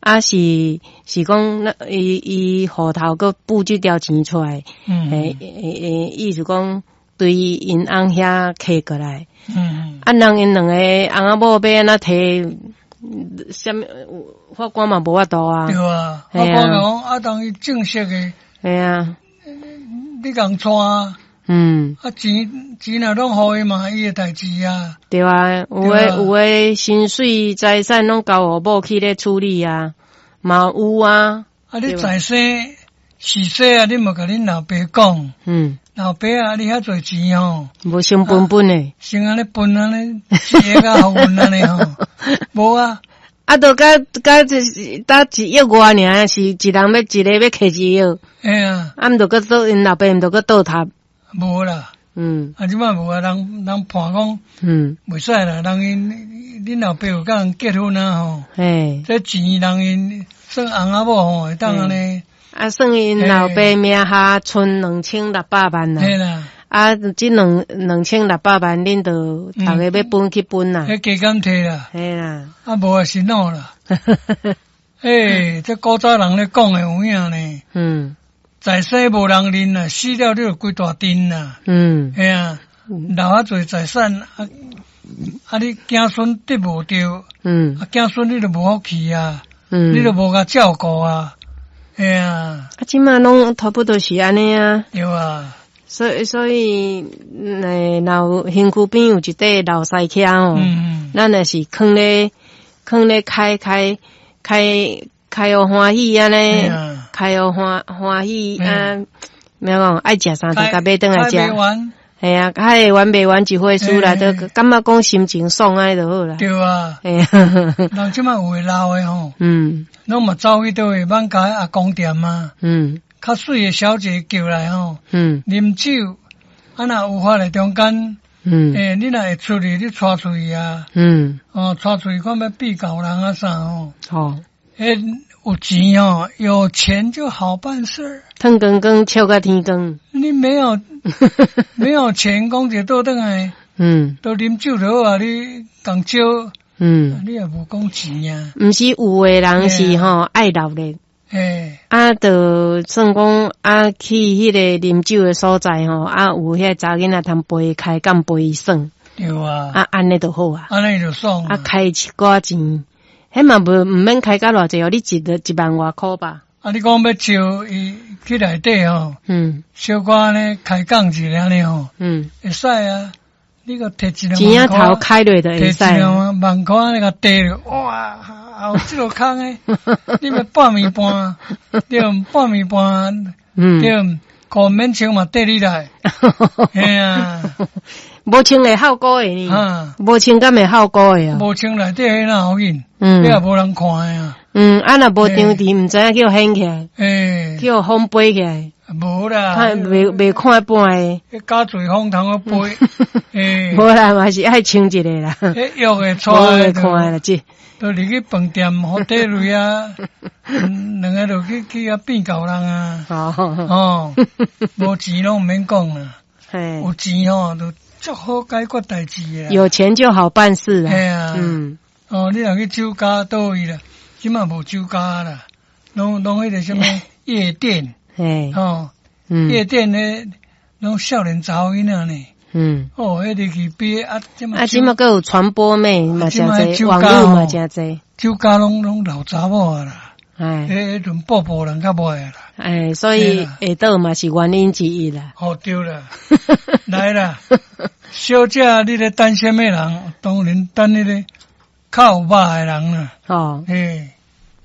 讲那伊户头个付这条钱出来，意思讲对因翁遐摕过来，人因两个翁仔某要安那摕，什么法官嘛无法度啊， 对啊，法官讲当伊正式诶， 系啊， 你共带。钱若拢互伊嘛，伊诶代志啊。 对啊，有诶薪水财产拢交互某去咧处理啊，嘛有啊。 你在生是说啊，你莫甲恁老爸讲。老爸啊，你遐侪钱吼， 无成本本诶， 先安尼分安尼，一个啊，互阮安尼吼，无啊。 都甲一亿外尔，是一人要一个要摕1亿。 哎呀， 毋着个倒因老爸毋着个倒塌。 无啦。即摆无啊，人判讲，袂使啦，恁老爸有甲人结婚啊吼，这钱人因算翁仔某吼，会当安尼。 算因老爸名下存2600万啦。 嘿啦。 这2600万，恁就逐个要分去分啦。 加减摕啦。 嘿啦。 无啊是喏啦。这古早人咧讲诶有影呢。在生无人认啊，死了你就规大阵啦。嘿啊，留啊侪财产你子孙得无着，子孙你就无福气啊，你就无甲照顾啊。嘿啊。 即马拢差不多是安尼啊。 对啊。 所以，老身躯边有一块老西徛哦，咱也是囥咧开互欢喜安尼，开互欢喜咩讲爱食啥就甲买转来食，系啊，开完卖完一回出来，都感觉讲心情爽安尼就好啦。 对啊， 系啊， 人即摆有诶老诶吼，拢嘛走去倒位万家阿公店啊，较水诶小姐叫来吼，啉酒，若有法咧中间，你若会出去，你带出去啊，带出去看要避搞人啊啥吼，有钱哦，有钱就好办事。 腾光光，笑到天光。你没有钱，讲就倒转来，都啉酒就好啊，你共少，你也无讲钱啊。 毋是有诶人是吼爱闹咧。就算讲去迄个啉酒诶所在吼，有遐查囡仔通陪开干陪耍， 对啊， 安尼就好啊， 安尼就爽开一寡钱，迄嘛毋免开到偌济哦，你1万外箍吧。 你讲要招伊去内底吼，小可安尼开讲一下安尼吼，会使啊，你个摕1万块， 钱头开落就会使 ，1万块安尼个地了，哇！有这个坑诶，你要半暝半，对，半暝半，对，裤免穿嘛，缀你来，嘿啊， 无穿会效果诶呢，无穿敢会效果诶啊， 无穿内底迄哪好紧，你也无人看诶啊， 若无张伫，毋知影叫掀起来，叫风飞起来， 无啦， 袂看半诶， 加侪风通个飞， 无啦，嘛是爱穿一个啦， 约诶出来看啦，这。 都入去饭店好底类啊，两个就去遐变搞人啊，无钱拢毋免讲啦，有钱吼就足好解决代志啊。 有钱就好办事啦。 系啊，你若去酒家倒位啦，即嘛无酒家啦，拢迄个什么夜店，夜店咧，拢少年查某囡仔呢。迄个去比即嘛个有传播妹嘛真济，网络嘛真济， 酒家拢老查某啊啦，迄阵步步人较无啦， 所以下倒嘛是原因之一啦。 对啦，来啦，小姐，你咧等什么人？当然等迄个较有肉诶人啦。